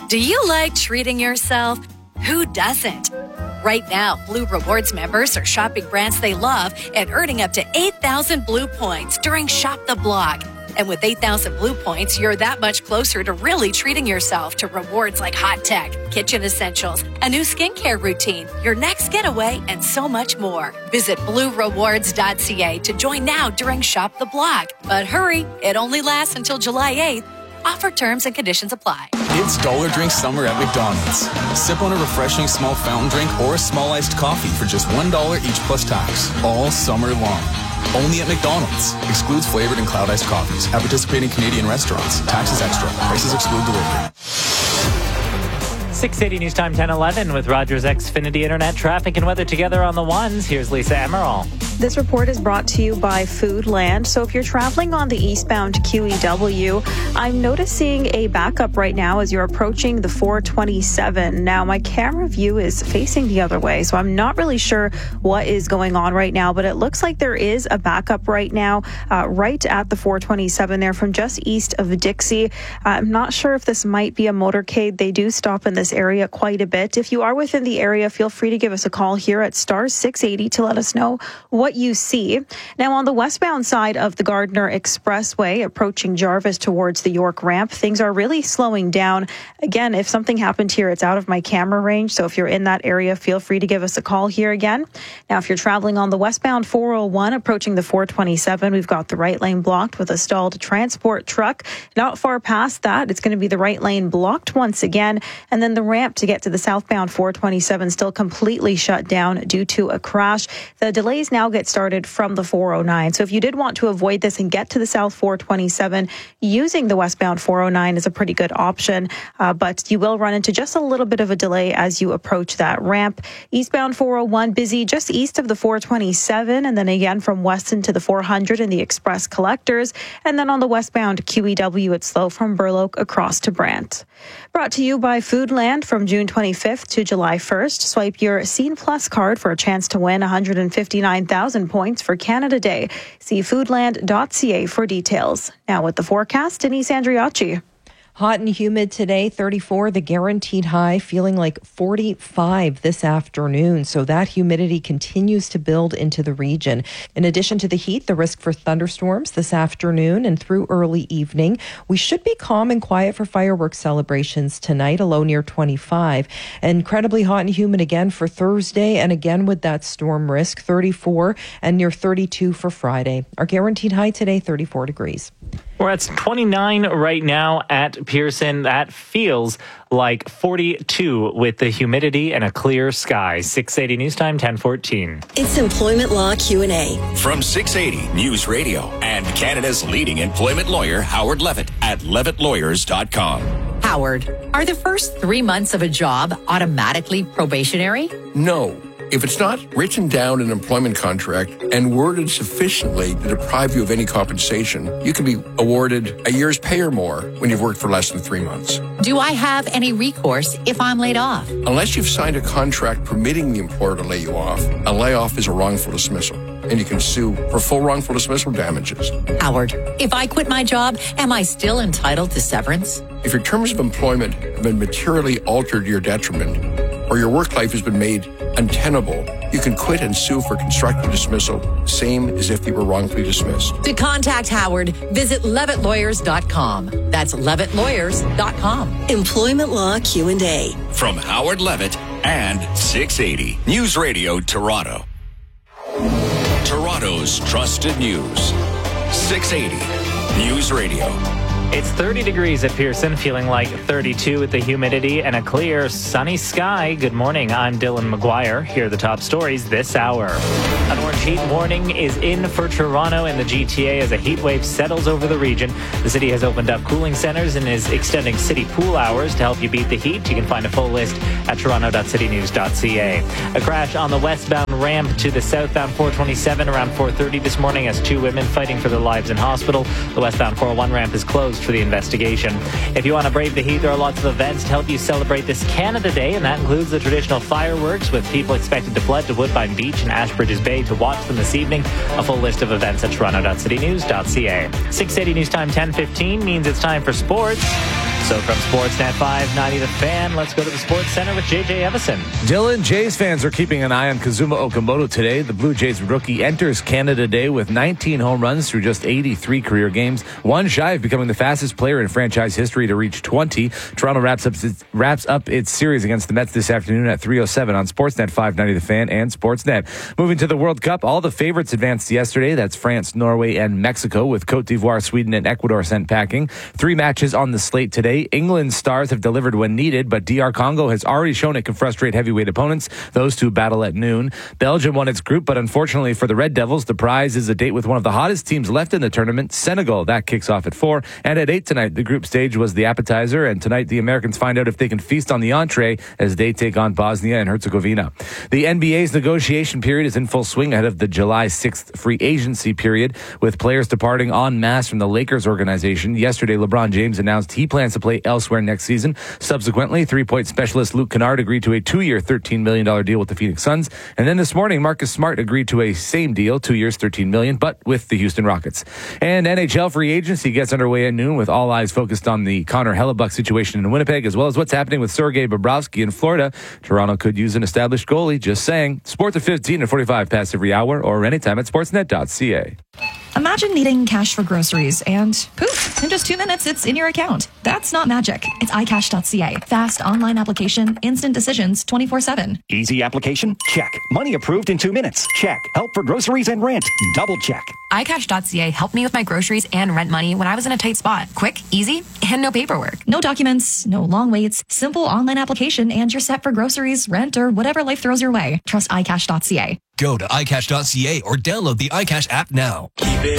Do you like treating yourself? Who doesn't? Right now, Blue Rewards members are shopping brands they love and earning up to 8,000 Blue points during Shop the Block. And with 8,000 Blue points, you're that much closer to really treating yourself to rewards like hot tech, kitchen essentials, a new skincare routine, your next getaway, and so much more. Visit bluerewards.ca to join now during Shop the Block. But hurry, it only lasts until July 8th. Offer terms and conditions apply. It's Dollar Drink Summer at McDonald's. Sip on a refreshing small fountain drink or a small iced coffee for just $1 each plus tax, all summer long. Only at McDonald's. Excludes flavored and cloud iced coffees. At participating Canadian restaurants. Taxes extra. Prices exclude delivery. 680 News Time 10:11 with Rogers Xfinity Internet traffic and weather together on the ones. Here's Lisa Emerald. This report is brought to you by Foodland. So if you're traveling on the eastbound QEW, I'm noticing a backup right now as you're approaching the 427. Now, my camera view is facing the other way, so I'm not really sure what is going on right now, but it looks like there is a backup right now, right at the 427 there from just east of Dixie. I'm not sure if this might be a motorcade. They do stop in this area quite a bit. If you are within the area, feel free to give us a call here at star 680 to let us know what you see. Now, on the westbound side of the Gardiner Expressway, approaching Jarvis towards the York ramp, things are really slowing down. Again, if something happened here, it's out of my camera range, so if you're in that area, feel free to give us a call here again. Now, if you're traveling on the westbound 401, approaching the 427, we've got the right lane blocked with a stalled transport truck. Not far past that, it's going to be the right lane blocked once again, and then the ramp to get to the southbound 427 still completely shut down due to a crash. The delays now get started from the 409. So if you did want to avoid this and get to the south 427, using the westbound 409 is a pretty good option, but you will run into just a little bit of a delay as you approach that ramp. Eastbound 401 busy just east of the 427, and then again from Weston to the 400 and the Express Collectors, and then on the westbound QEW, it's slow from Burloak across to Brant. Brought to you by Foodland from June 25th to July 1st. Swipe your Scene Plus card for a chance to win 159,000 points for Canada Day. See foodland.ca for details. Now with the forecast, Denise Andriacci. Hot and humid today, 34, the guaranteed high, feeling like 45 this afternoon. So that humidity continues to build into the region. In addition to the heat, the risk for thunderstorms this afternoon and through early evening. We should be calm and quiet for fireworks celebrations tonight, a low near 25. Incredibly hot and humid again for Thursday, and again with that storm risk, 34 and near 32 for Friday. Our guaranteed high today, 34 degrees. We're at 29 right now at Pearson. That feels like 42 with the humidity and a clear sky. 680 News Time, 10:14. It's Employment Law Q&A. From 680 News Radio and Canada's leading employment lawyer, Howard Levitt at levittlawyers.com. Howard, are the first 3 months of a job automatically probationary? No. If it's not written down in an employment contract and worded sufficiently to deprive you of any compensation, you can be awarded a year's pay or more when you've worked for less than 3 months. Do I have any recourse if I'm laid off? Unless you've signed a contract permitting the employer to lay you off, a layoff is a wrongful dismissal, and you can sue for full wrongful dismissal damages. Howard, if I quit my job, am I still entitled to severance? If your terms of employment have been materially altered to your detriment, or your work life has been made untenable, you can quit and sue for constructive dismissal, same as if you were wrongfully dismissed. To contact Howard, visit levittlawyers.com. That's levittlawyers.com. Employment Law Q&A. From Howard Levitt and 680 News Radio Toronto. Toronto's trusted news. 680 News Radio. It's 30 degrees at Pearson, feeling like 32 with the humidity and a clear, sunny sky. Good morning. I'm Dylan McGuire. Here are the top stories this hour. An orange heat warning is in for Toronto and the GTA as a heat wave settles over the region. The city has opened up cooling centers and is extending city pool hours to help you beat the heat. You can find a full list at toronto.citynews.ca. A crash on the westbound ramp to the southbound 427 around 4:30 this morning as two women fighting for their lives in hospital. The westbound 401 ramp is closed for the investigation. If you want to brave the heat, there are lots of events to help you celebrate this Canada Day, and that includes the traditional fireworks, with people expected to flood to Woodbine Beach and Ashbridges Bay to watch them this evening. A full list of events at toronto.citynews.ca. 680 News Time 10:15 means it's time for sports. So from Sportsnet 590 The Fan, let's go to the Sports Center with J.J. Evison. Dylan, Jays fans are keeping an eye on Kazuma Okamoto today. The Blue Jays rookie enters Canada Day with 19 home runs through just 83 career games, one shy of becoming the fastest player in franchise history to reach 20. Toronto wraps up its series against the Mets this afternoon at 3:07 on Sportsnet 590 The Fan and Sportsnet. Moving to the World Cup, all the favorites advanced yesterday. That's France, Norway, and Mexico, with Cote d'Ivoire, Sweden, and Ecuador sent packing. 3 matches on the slate today. England's stars have delivered when needed, but DR Congo has already shown it can frustrate heavyweight opponents. Those two battle at noon. Belgium won its group, but unfortunately for the Red Devils, the prize is a date with one of the hottest teams left in the tournament, Senegal. That kicks off at 4. And at 8 tonight, the group stage was the appetizer, and tonight the Americans find out if they can feast on the entree as they take on Bosnia and Herzegovina. The NBA's negotiation period is in full swing ahead of the July 6th free agency period, with players departing en masse from the Lakers organization. Yesterday, LeBron James announced he plans to play elsewhere next season. Subsequently, three-point specialist Luke Kennard agreed to a 2-year, $13 million deal with the Phoenix Suns. And then this morning, Marcus Smart agreed to a same deal, 2 years, $13 million, but with the Houston Rockets. And NHL free agency gets underway at noon, with all eyes focused on the Connor Hellebuck situation in Winnipeg, as well as what's happening with Sergei Bobrovsky in Florida. Toronto could use an established goalie, just saying. Sports at 15 and 45 past every hour, or anytime at sportsnet.ca. Imagine needing cash for groceries and poof, in just 2 minutes, it's in your account. That's not magic. It's iCash.ca. Fast online application, instant decisions, 24/7. Easy application? Check. Money approved in 2 minutes? Check. Help for groceries and rent? Double check. iCash.ca helped me with my groceries and rent money when I was in a tight spot. Quick, easy, and no paperwork. No documents, no long waits, simple online application, and you're set for groceries, rent, or whatever life throws your way. Trust iCash.ca. Go to iCash.ca or download the iCash app now. Keep it